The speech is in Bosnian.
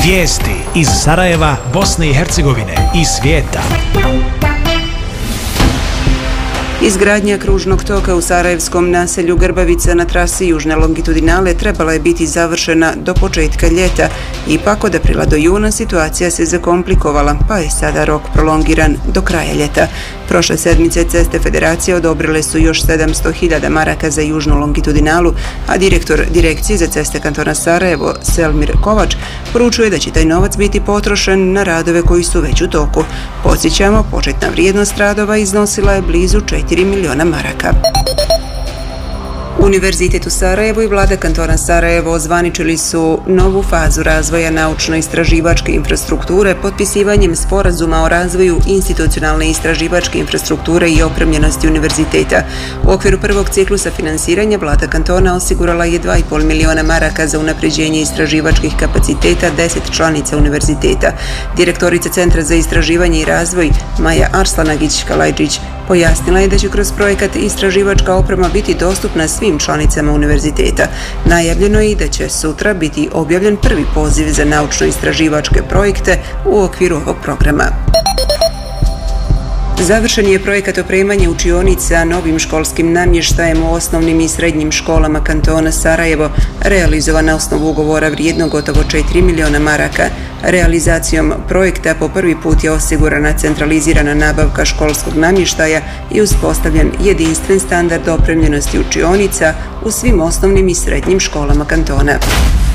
Vijesti iz Sarajeva, Bosne i Hercegovine i svijeta. Izgradnja kružnog toka u sarajevskom naselju Grbavica na trasi južne longitudinale trebala je biti završena do početka ljeta. Ipak od aprila do juna situacija se zakomplikovala, pa je sada rok prolongiran do kraja ljeta. Prošle sedmice Ceste Federacije odobrile su još 700.000 maraka za južnu longitudinalu, a direktor Direkcije za ceste kantona Sarajevo, Selmir Kovač, poručuje da će taj novac biti potrošen na radove koji su već u toku. Podsjećamo, početna vrijednost radova iznosila je blizu 4 miliona maraka. Univerzitet u Sarajevu i vlada kantona Sarajevo ozvaničili su novu fazu razvoja naučno-istraživačke infrastrukture potpisivanjem sporazuma o razvoju institucionalne istraživačke infrastrukture i opremljenosti univerziteta. U okviru prvog ciklusa finansiranja vlada kantona osigurala je 2,5 miliona maraka za unapređenje istraživačkih kapaciteta 10 članica univerziteta. Direktorica Centra za istraživanje i razvoj Maja Arslanagić-Kalajđić pojasnila je da će kroz projekat istraživačka oprema biti dostupna svim članicama univerziteta. Najavljeno je i da će sutra biti objavljen prvi poziv za naučno-istraživačke projekte u okviru ovog programa. Završen je projekat opremanja učionica novim školskim namještajem u osnovnim i srednjim školama kantona Sarajevo, realizovan na osnovu ugovora vrijednog gotovo 4 miliona maraka. Realizacijom projekta po prvi put je osigurana centralizirana nabavka školskog namještaja i uspostavljen jedinstven standard opremljenosti učionica u svim osnovnim i srednjim školama kantona.